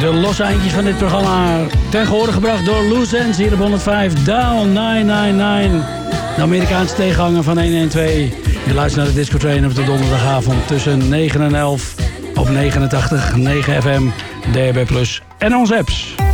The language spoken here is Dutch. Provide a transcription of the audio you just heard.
de losse eindjes van dit programma. Ten gehore gebracht door Loose Ends hier op 105 Down 999. De Amerikaanse tegenhanger van 112. Je luistert naar de Disco Train op de donderdagavond tussen 9 en 11 op 89, 9 FM, DHB Plus en onze apps.